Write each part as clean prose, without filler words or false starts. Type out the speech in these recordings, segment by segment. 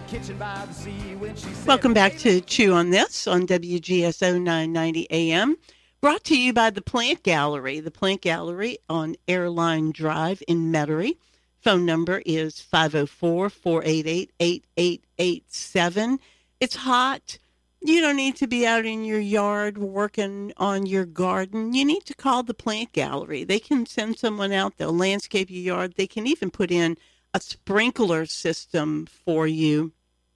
kitchen by the sea when she said, Welcome back to Chew on This on WGSO 990 AM. Brought to you by the Plant Gallery. The Plant Gallery on Airline Drive in Metairie. Phone number is 504-488-8887. It's hot. You don't need to be out in your yard working on your garden. You need to call the Plant Gallery. They can send someone out. They'll landscape your yard. They can even put in a sprinkler system for you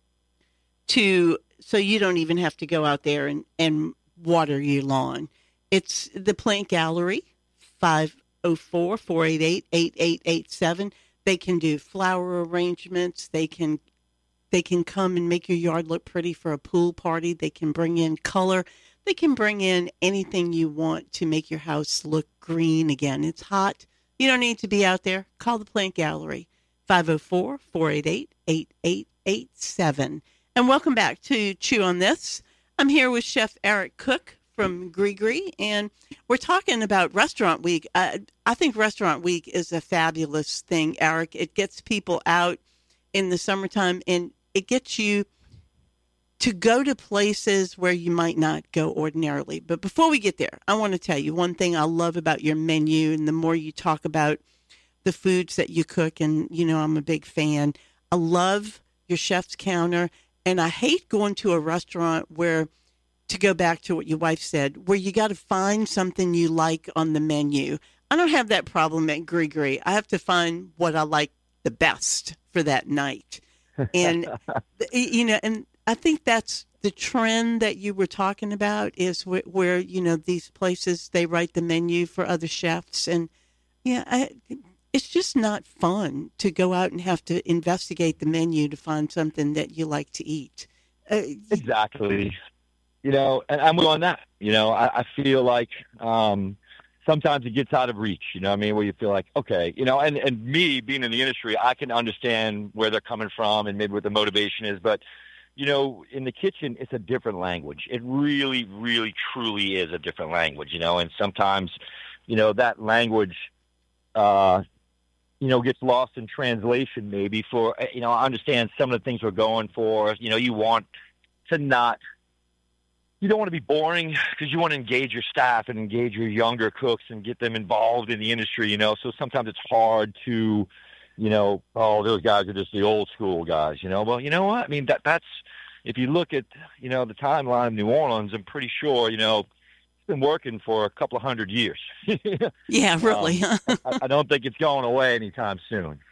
so you don't even have to go out there and water your lawn. It's the Plant Gallery, 504-488-8887. They can do flower arrangements. They can come and make your yard look pretty for a pool party. They can bring in color. They can bring in anything you want to make your house look green again. It's hot. You don't need to be out there. Call the Plant Gallery, 504-488-8887. And welcome back to Chew on This. I'm here with Chef Eric Cook from Gree, and we're talking about Restaurant Week. I think Restaurant Week is a fabulous thing, Eric. It gets people out in the summertime, and it gets you to go to places where you might not go ordinarily. But before we get there, I want to tell you one thing I love about your menu, and the more you talk about the foods that you cook, and, you know, I'm a big fan. I love your chef's counter, and I hate going to a restaurant where, to go back to what your wife said, where you got to find something you like on the menu. I don't have that problem at Gree. I have to find what I like the best for that night. And, you know, and I think that's the trend that you were talking about is where, you know, these places, they write the menu for other chefs. And, yeah, it's just not fun to go out and have to investigate the menu to find something that you like to eat. Exactly. You know, and I'm on that. You know, I feel like sometimes it gets out of reach, you know what I mean, where you feel like, okay, you know, and me being in the industry, I can understand where they're coming from and maybe what the motivation is. But, you know, in the kitchen, it's a different language. It really, really, truly is a different language, you know, and sometimes, you know, that language, you know, gets lost in translation maybe for, you know, I understand some of the things we're going for. You know, you want to you don't want to be boring because you want to engage your staff and engage your younger cooks and get them involved in the industry, you know. So sometimes it's hard to, you know, oh, those guys are just the old school guys, you know. Well, you know what? I mean, that's, if you look at, you know, the timeline of New Orleans, I'm pretty sure, you know, been working for a couple of 100 years. Yeah, really. I don't think it's going away anytime soon.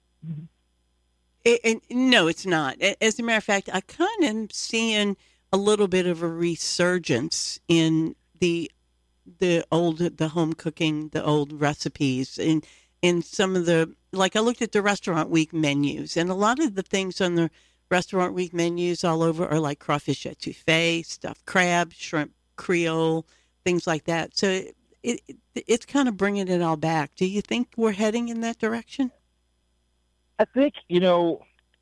No, it's not. As a matter of fact, I kind of am seeing a little bit of a resurgence in the home cooking, the old recipes, and in some of the, like I looked at the Restaurant Week menus, and a lot of the things on the Restaurant Week menus all over are like crawfish etouffee, stuffed crab, shrimp Creole, things like that. So it's kind of bringing it all back. Do you think we're heading in that direction? I think, you know,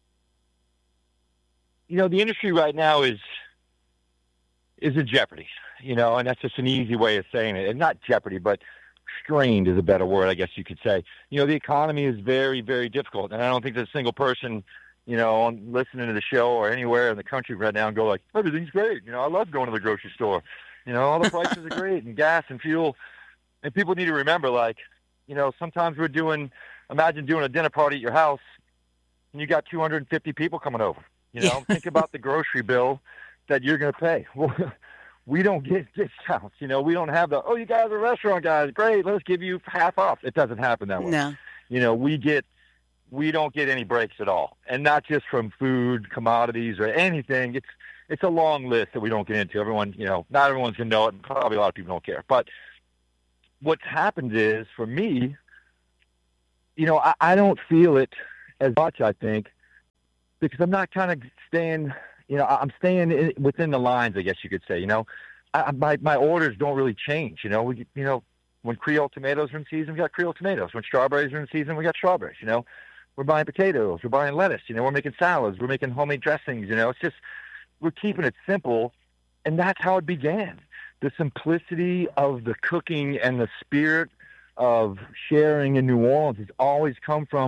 the industry right now is in jeopardy, you know, and that's just an easy way of saying it. And not jeopardy, but strained is a better word, I guess you could say. You know, the economy is very, very difficult. And I don't think there's a single person, you know, listening to the show or anywhere in the country right now and go like, everything's great. You know, I love going to the grocery store. You know, all the prices are great, and gas and fuel. And people need to remember, like, you know, sometimes imagine doing a dinner party at your house, and you got 250 people coming over. You know, think about the grocery bill that you're going to pay. Well, we don't get discounts. You know, we don't have you guys are restaurant guys. Great, let's give you half off. It doesn't happen that way. No. You know, we don't get any breaks at all. And not just from food, commodities, or anything. It's a long list that we don't get into. Everyone, you know, not everyone's going to know it, and probably a lot of people don't care. But what's happened is, for me, you know, I don't feel it as much, I think, because I'm not kind of staying, you know, I'm staying within the lines, I guess you could say. You know, my orders don't really change. You know, when Creole tomatoes are in season, we got Creole tomatoes. When strawberries are in season, we got strawberries. You know, we're buying potatoes, we're buying lettuce. You know, we're making salads, we're making homemade dressings. You know, it's just, we're keeping it simple, and that's how it began. The simplicity of the cooking and the spirit of sharing in New Orleans has always come from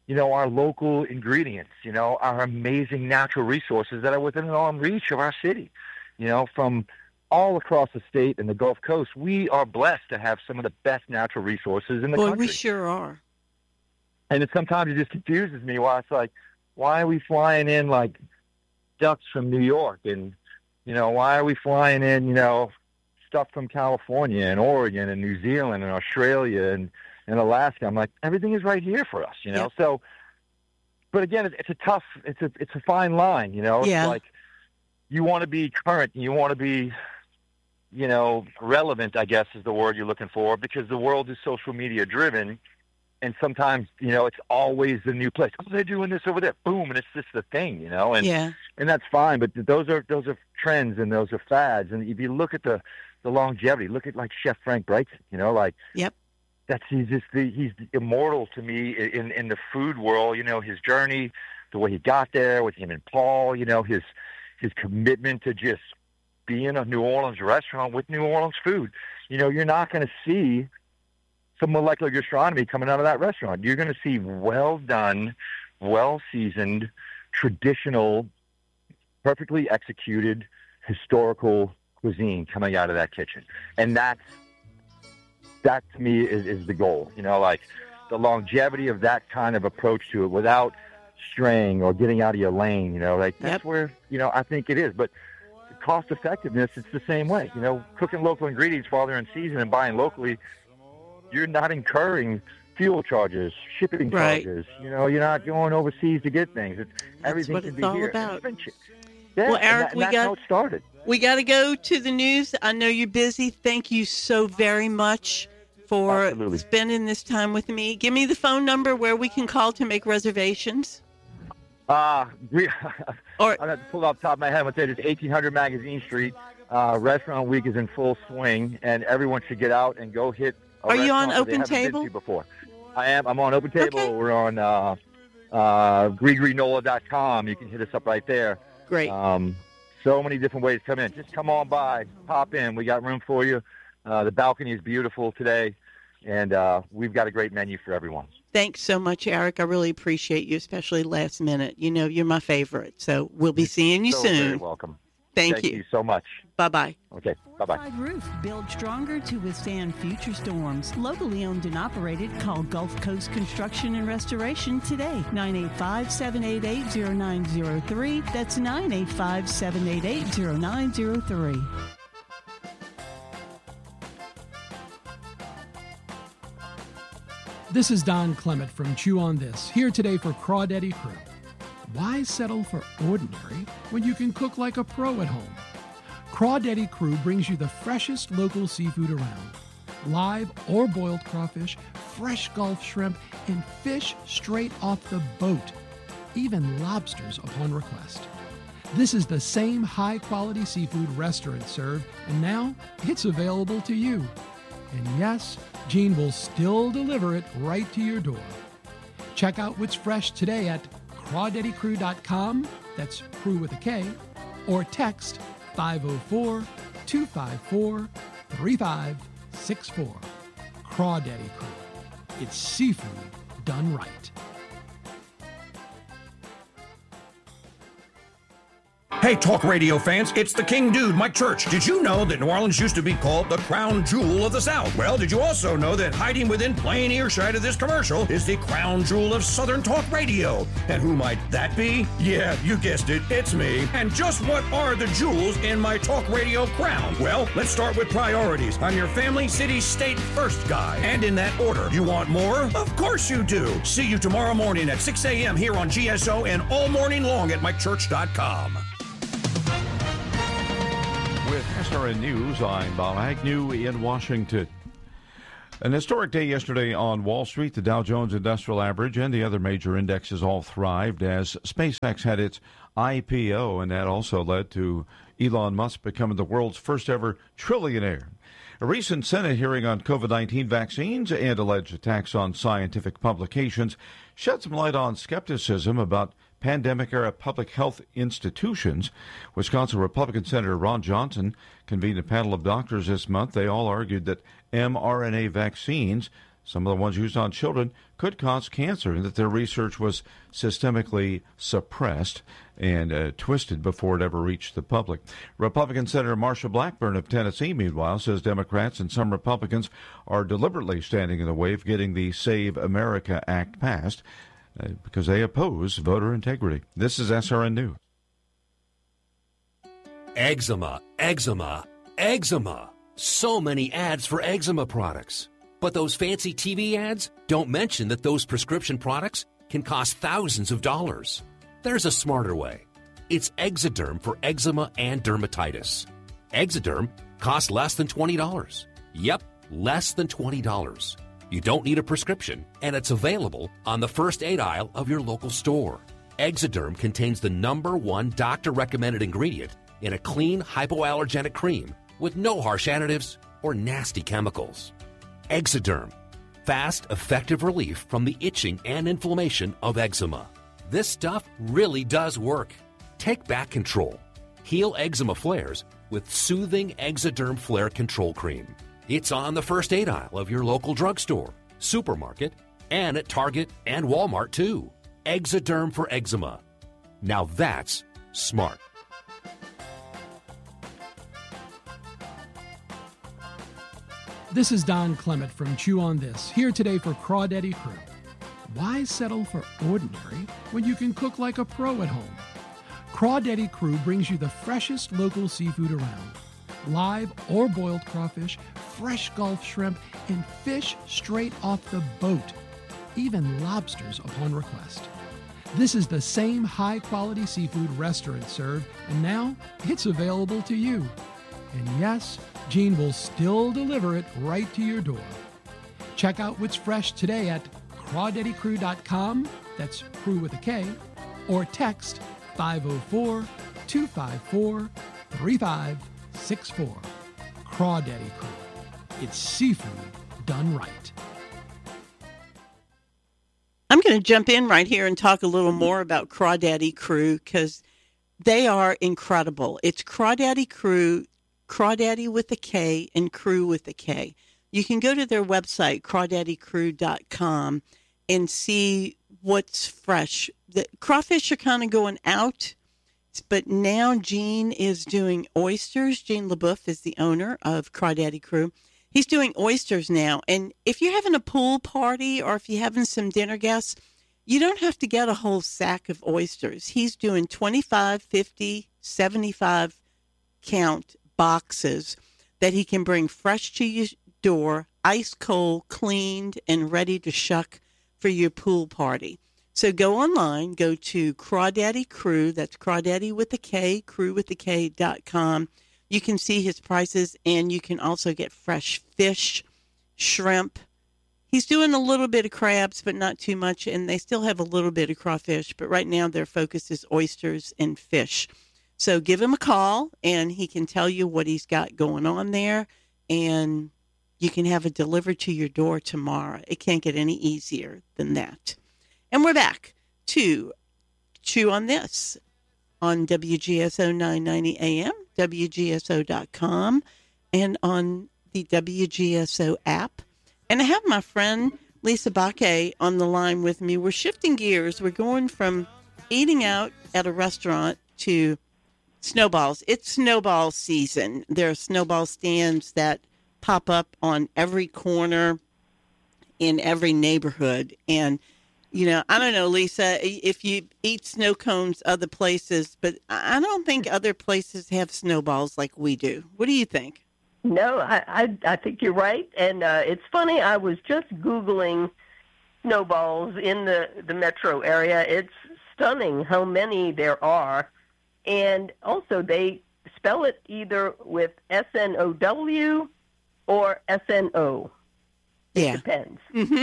our local ingredients, our amazing natural resources that are within arm's reach of our city, from all across the state and the Gulf Coast. We are blessed to have some of the best natural resources in the country. We sure are. And sometimes it just confuses me why it's like, why are we flying in like ducks from New York? And, why are we flying in, stuff from California and Oregon and New Zealand and Australia and Alaska? I'm like, everything is right here for us, Yep. So, but again, it's a fine line, It's like you want to be current, and you want to be, relevant, I guess is the word you're looking for, because the world is social media driven. And sometimes, it's always the new place. Oh, they're doing this over there. Boom. And it's just the thing, and that's fine. But those are trends and those are fads. And if you look at the longevity, look at like Chef Frank Brigtsen, Yep. He's immortal to me in the food world, his journey, the way he got there with him and Paul, his commitment to just be in a New Orleans restaurant with New Orleans food. You're not going to see some molecular gastronomy coming out of that restaurant. You're going to see well done, well seasoned, traditional, perfectly executed historical cuisine coming out of that kitchen. And that to me is the goal, like the longevity of that kind of approach to it without straying or getting out of your lane, that's where, I think it is. But the cost effectiveness, it's the same way, cooking local ingredients while they're in season and buying locally, you're not incurring fuel charges, shipping charges. You're not going overseas to get things. Everything can be here. About. Yeah, well, Eric, that's how it started. We got to go to the news. I know you're busy. Thank you so very much for spending this time with me. Give me the phone number where we can call to make reservations. I'm going to have to pull it off the top of my head. I'm going to say it's 1800 Magazine Street. Restaurant Week is in full swing, and everyone should get out and go hit. Are you on Open Table? Before. I am. I'm on Open Table. Okay. We're on GreeGreeNola.com. You can hit us up right there. Great. So many different ways to come in. Just come on by. Pop in. We got room for you. The balcony is beautiful today, and we've got a great menu for everyone. Thanks so much, Eric. I really appreciate you, especially last minute. You're my favorite. So we'll be seeing you soon. Very welcome. Thank you so much. Bye-bye. Okay, bye-bye. Fortified roof, built stronger to withstand future storms. Locally owned and operated. Call Gulf Coast Construction and Restoration today. 985-788-0903. That's 985-788-0903. This is Don Clement from Chew on This, here today for Crawdaddy Crew. Why settle for ordinary when you can cook like a pro at home? Crawdaddy Crew brings you the freshest local seafood around. Live or boiled crawfish, fresh Gulf shrimp, and fish straight off the boat. Even lobsters upon request. This is the same high-quality seafood restaurants serve, and now it's available to you. And yes, Gene will still deliver it right to your door. Check out what's fresh today at crawdaddycrew.com, that's crew with a K, or text 504-254-3564. Crawdaddy Crew. It's seafood done right. Hey, talk radio fans, it's the King Dude, Mike Church. Did you know that New Orleans used to be called the crown jewel of the South? Well, did you also know that hiding within plain earshot of this commercial is the crown jewel of Southern talk radio? And who might that be? Yeah, you guessed it, it's me. And just what are the jewels in my talk radio crown? Well, let's start with priorities. I'm your family, city, state first guy. And in that order. You want more? Of course you do. See you tomorrow morning at 6 a.m. here on GSO and all morning long at MikeChurch.com. With SRN News, I'm Bob Agnew in Washington. An historic day yesterday on Wall Street. The Dow Jones Industrial Average and the other major indexes all thrived as SpaceX had its IPO, and that also led to Elon Musk becoming the world's first ever trillionaire. A recent Senate hearing on COVID-19 vaccines and alleged attacks on scientific publications shed some light on skepticism about pandemic-era public health institutions. Wisconsin Republican Senator Ron Johnson convened a panel of doctors this month. They all argued that mRNA vaccines some of the ones used on children could cause cancer, and that their research was systemically suppressed and twisted before it ever reached the public. Republican Senator Marsha Blackburn of Tennessee, meanwhile, says Democrats and some Republicans are deliberately standing in the way of getting the Save America Act passed because they oppose voter integrity. This is SRN News. Eczema, eczema, eczema. So many ads for eczema products. But those fancy TV ads don't mention that those prescription products can cost thousands of dollars. There's a smarter way. It's Exoderm for eczema and dermatitis. Exoderm costs less than $20. Yep, less than $20. You don't need a prescription, and it's available on the first aid aisle of your local store. Exoderm contains the #1 doctor-recommended ingredient in a clean, hypoallergenic cream with no harsh additives or nasty chemicals. Exoderm, fast, effective relief from the itching and inflammation of eczema. This stuff really does work. Take back control. Heal eczema flares with soothing Exoderm Flare Control Cream. It's on the first aid aisle of your local drugstore, supermarket, and at Target and Walmart too. Exoderm for eczema. Now that's smart. This is Don Clement from Chew on This, here today for Crawdaddy Crew. Why settle for ordinary when you can cook like a pro at home? Crawdaddy Crew brings you the freshest local seafood around. Live or boiled crawfish, fresh Gulf shrimp, and fish straight off the boat. Even lobsters upon request. This is the same high-quality seafood restaurants serve, and now it's available to you. And yes, Gene will still deliver it right to your door. Check out what's fresh today at crawdaddycrew.com, that's crew with a K, or text 504-254-3564. Crawdaddy Crew. It's seafood done right. I'm going to jump in right here and talk a little more about Crawdaddy Crew because they are incredible. It's Crawdaddy Crew, Crawdaddy with a K and Crew with a K. You can go to their website, crawdaddycrew.com, and see what's fresh. The crawfish are kind of going out, but now Gene is doing oysters. Gene LaBeouf is the owner of Crawdaddy Crew. He's doing oysters now. And if you're having a pool party or if you're having some dinner guests, you don't have to get a whole sack of oysters. He's doing 25, 50, 75 count boxes that he can bring fresh to your door, ice cold, cleaned, and ready to shuck for your pool party. So go online, go to Crawdaddy Crew, that's Crawdaddy with a K, crewwithak.com. You can see his prices, and you can also get fresh fish, shrimp. He's doing a little bit of crabs, but not too much, and they still have a little bit of crawfish, but right now their focus is oysters and fish. So give him a call, and he can tell you what he's got going on there, and you can have it delivered to your door tomorrow. It can't get any easier than that. And we're back to Chew on This on WGSO 990 AM, WGSO.com, and on the WGSO app. And I have my friend Lisa Bakke on the line with me. We're shifting gears. We're going from eating out at a restaurant to snowballs. It's snowball season. There are snowball stands that pop up on every corner in every neighborhood. And you know, I don't know, Lisa, if you eat snow cones other places, but I don't think other places have snowballs like we do. What do you think? No, I think you're right. And it's funny, I was just Googling snowballs in the metro area. It's stunning how many there are. And also they spell it either with S-N-O-W or S-N-O. It depends.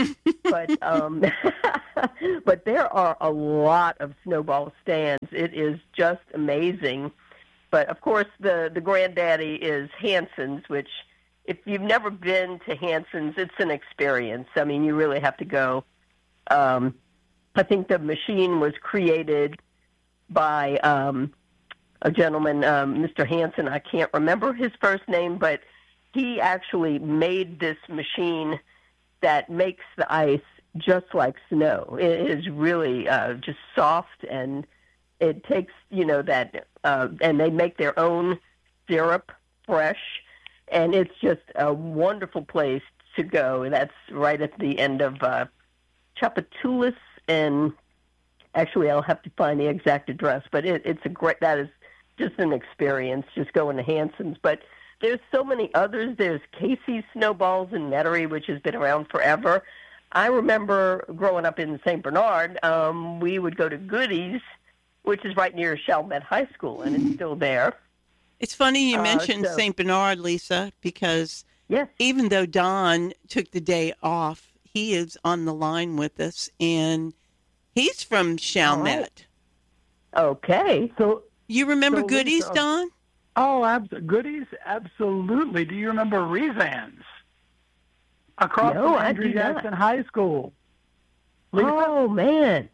But there are a lot of snowball stands. It is just amazing. But, of course, the granddaddy is Hanson's, which if you've never been to Hanson's, it's an experience. I mean, you really have to go. I think the machine was created by a gentleman, Mr. Hanson. I can't remember his first name, but he actually made this machine that makes the ice just like snow. It is really just soft, and it takes, that, and they make their own syrup fresh, and it's just a wonderful place to go. That's right at the end of Tchoupitoulas, and actually I'll have to find the exact address, but that is just an experience, just going to Hanson's. But there's so many others. There's Casey's Snowballs in Metairie, which has been around forever. I remember growing up in St. Bernard, we would go to Goody's, which is right near Chalmette High School, and it's still there. It's funny you mentioned St. Bernard, Lisa, because yes, even though Don took the day off, he is on the line with us, and he's from Chalmette. Right. Okay. So you remember Goody's, Lisa, Don? Oh, Goody's, absolutely. Do you remember Rezan's? Across from Andrew Jackson High School. Lisa? Oh, man.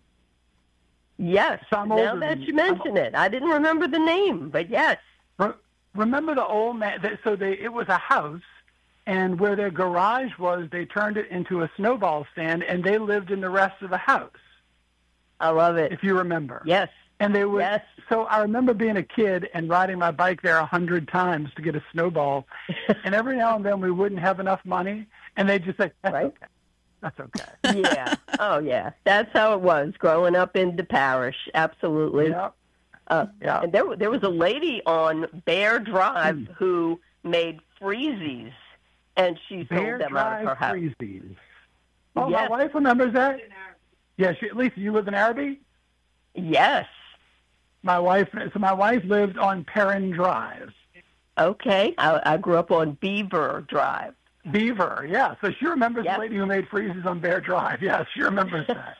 Yes. Now that you mention it. I didn't remember the name, but yes. Remember the old man? It was a house, and where their garage was, they turned it into a snowball stand, and they lived in the rest of the house. I love it. If you remember. Yes. And they would. Yes. So I remember being a kid and riding my bike there 100 times to get a snowball, and every now and then we wouldn't have enough money, and they'd just say, "That's right. Okay. That's okay." Yeah. Oh, yeah. That's how it was growing up in the parish. Absolutely. Yep. Yeah. And there was a lady on Bear Drive who made freezies, and she sold them out of her house. Freezies. Oh, yes. My wife remembers that. Yeah, Lisa, you live in Araby? Yes. My wife lived on Perrin Drive. Okay. I grew up on Beaver Drive. Beaver, yeah. So she remembers the lady who made freezes on Bear Drive. Yes, she remembers that.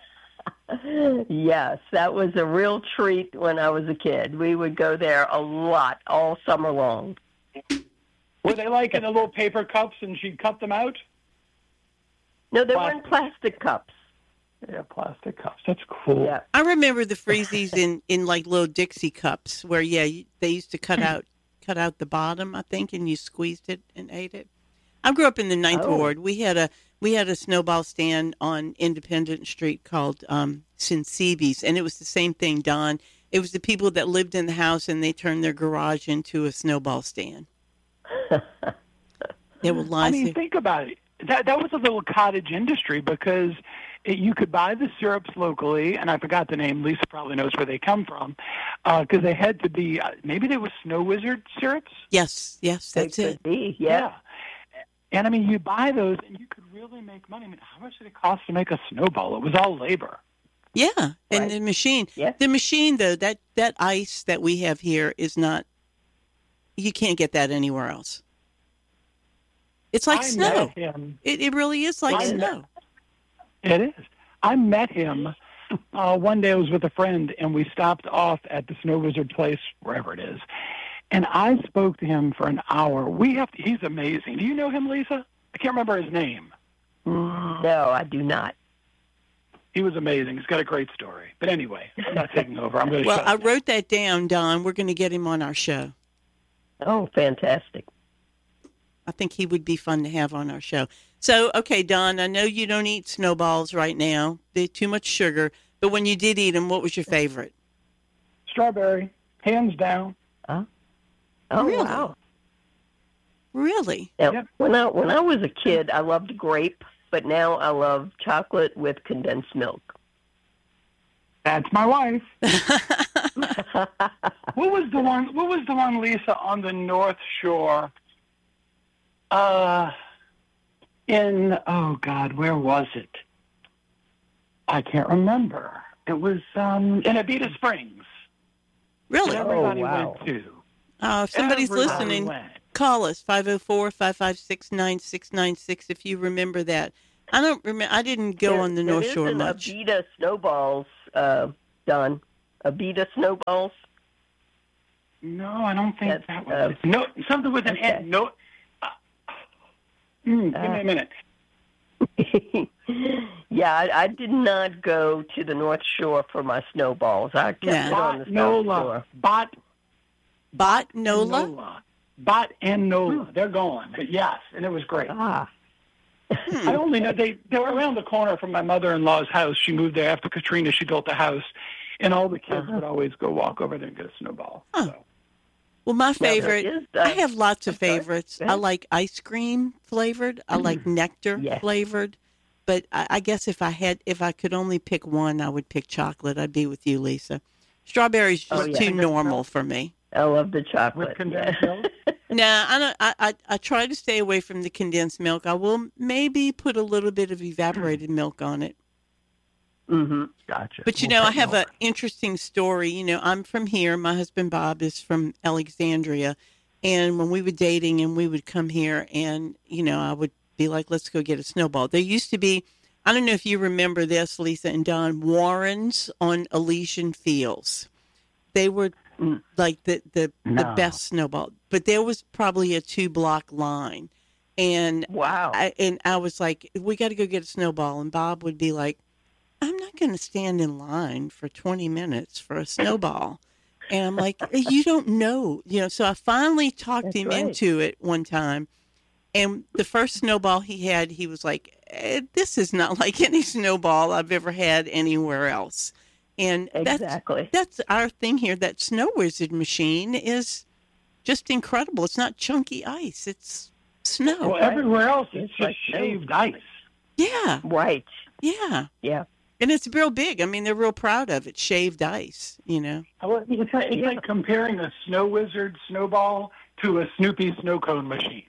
Yes, that was a real treat when I was a kid. We would go there a lot all summer long. Were they like in the little paper cups and she'd cut them out? No, they were in plastic cups. Yeah, plastic cups. That's cool. Yeah. I remember the freezies in like little Dixie cups where, they used to cut out the bottom, I think, and you squeezed it and ate it. I grew up in the Ninth Ward. We had a snowball stand on Independence Street called Sincibes, and it was the same thing, Don. It was the people that lived in the house, and they turned their garage into a snowball stand. They were I mean, think about it. That was a little cottage industry because you could buy the syrups locally, and I forgot the name. Lisa probably knows where they come from, because they had to be, maybe they were Snow Wizard syrups? Yes, that's it. Could be, yeah. And, I mean, you buy those, and you could really make money. I mean, how much did it cost to make a snowball? It was all labor. Yeah, and the machine. Yeah. The machine, though, that ice that we have here is not, you can't get that anywhere else. It's like snow. It really is like snow. It is. I met him one day. I was with a friend, and we stopped off at the Snow Wizard place, wherever it is. And I spoke to him for an hour. He's amazing. Do you know him, Lisa? I can't remember his name. No, I do not. He was amazing. He's got a great story. But anyway, I'm not taking over. I'm going to I wrote that down, Don. We're going to get him on our show. Oh, fantastic. I think he would be fun to have on our show. So, okay, Don, I know you don't eat snowballs right now. They're too much sugar. But when you did eat them, what was your favorite? Strawberry, hands down. Oh, really? Wow. Really? Now, yeah. When I was a kid, I loved grape, but now I love chocolate with condensed milk. That's my wife. What was the one, Lisa, on the North Shore? Oh God, where was it? I can't remember. It was in Abita Springs. Really? Everybody went to. If somebody's listening, call us, 504-556-9696 if you remember that. I don't remember. I didn't go on the North Shore much. There is an Abita Snowballs, Don. Abita Snowballs. No, I don't think that was it. No, something with an N. No. Give me a minute. Yeah, I did not go to the North Shore for my snowballs. I kept it on the South Shore. Bot Nola? Bot and Nola. They're gone. But yes, and it was great. I only know they were around the corner from my mother-in-law's house. She moved there after Katrina. She built a house, and all the kids would always go walk over there and get a snowball. Huh. So. Well, my favorite, I have lots of I'm sorry. favorites. I like ice cream flavored. I like nectar Yes. flavored. But I guess if I could only pick one, I would pick chocolate. I'd be with you, Lisa. Strawberry's just too normal for me. I love the chocolate. With condensed milk? Nah, I try to stay away from the condensed milk. I will maybe put a little bit of evaporated milk on it. Mm-hmm. Gotcha. But, you know, I have an interesting story. You know, I'm from here. My husband, Bob, is from Alexandria. And when we were dating and we would come here and, you know, I would be like, let's go get a snowball. There used to be, I don't know if you remember this, Lisa and Don, Warrens on Elysian Fields. They were like the best snowball. But there was probably a 2-block line. And Wow. I was like, we got to go get a snowball. And Bob would be like, I'm not going to stand in line for 20 minutes for a snowball. And I'm like, you don't know. You know, so I finally talked him into it one time. And the first snowball he had, he was like, this is not like any snowball I've ever had anywhere else. And that's our thing here. That Snow Wizard machine is just incredible. It's not chunky ice. It's snow. Well, everywhere else, it's just shaved ice. Yeah. Right. Yeah. Yeah. And it's real big. I mean, they're real proud of it. Shaved ice, you know. Well, it's like comparing a Snow Wizard snowball to a Snoopy snow cone machine.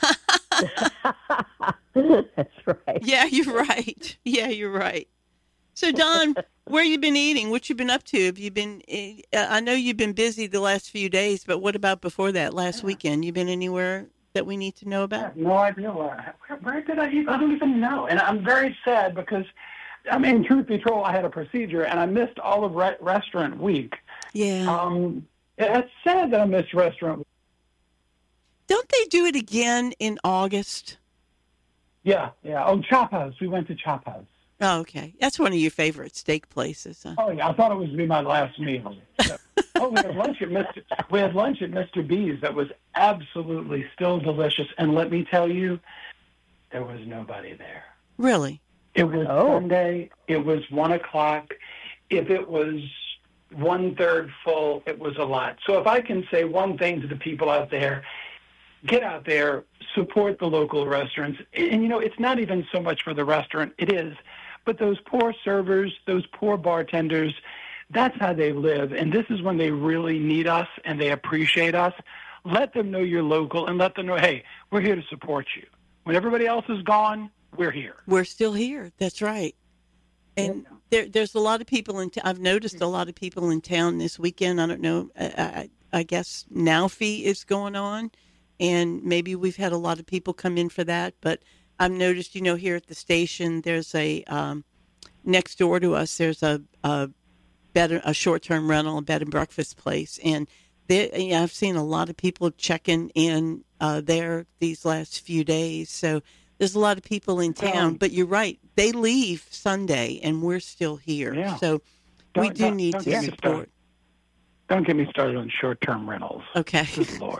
That's right. Yeah, you're right. Yeah, you're right. So, Don, where you been eating? What you been up to? Have you been? I know you've been busy the last few days, but what about before that? Last weekend, you been anywhere that we need to know about? I have no idea. Where did I eat? I don't even know. And I'm very sad because, I mean, truth be told, I had a procedure and I missed all of Restaurant Week. Yeah. It's sad that I missed Restaurant Week. Don't they do it again in August? Yeah. Oh, Chop House. We went to Chop House. Oh, okay. That's one of your favorite steak places, huh? Oh, yeah. I thought it was going to be my last meal. We had lunch at Mr. B's that was absolutely still delicious. And let me tell you, there was nobody there. Really? It was Sunday. It was 1:00. If it was 1/3 full, it was a lot. So if I can say one thing to the people out there, get out there, support the local restaurants. And, you know, it's not even so much for the restaurant. It is. But those poor servers, those poor bartenders, that's how they live. And this is when they really need us and they appreciate us. Let them know you're local and let them know, hey, we're here to support you. When everybody else is gone, we're here. We're still here. That's right. And there's a lot of people I've noticed a lot of people in town this weekend. I don't know. I guess NowFee is going on, and maybe we've had a lot of people come in for that. But I've noticed, you know, here at the station, there's a next door to us. There's a short-term rental, a bed and breakfast place, and I've seen a lot of people checking in there these last few days. So there's a lot of people in town. But you're right; they leave Sunday, and we're still here. Yeah. So we do need to support. Don't get me started on short-term rentals. Okay. Good Lord.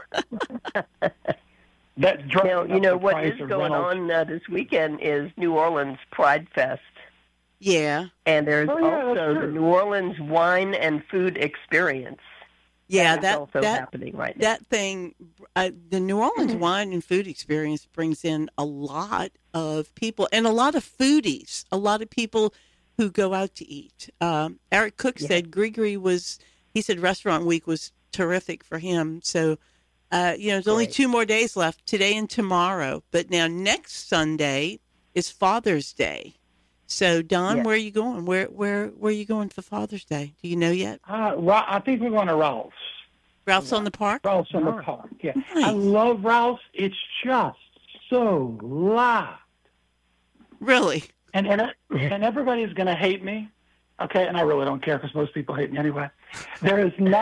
You know what is going on this weekend is New Orleans Pride Fest. Yeah. And there's also the New Orleans Wine and Food Experience. Yeah, that's also happening right now. That thing, the New Orleans Wine and Food Experience brings in a lot of people and a lot of foodies, a lot of people who go out to eat. Eric Cook said he said Restaurant Week was terrific for him. So, there's only 2 more days left, today and tomorrow. But now next Sunday is Father's Day. So, Don, where are you going? Where are you going for Father's Day? Do you know yet? I think we're going to Ralph's. Ralph's on the Park? Ralph's on the Park, yeah. Nice. I love Ralph's. It's just so loud. Really? And everybody's going to hate me, okay? And I really don't care because most people hate me anyway. There is not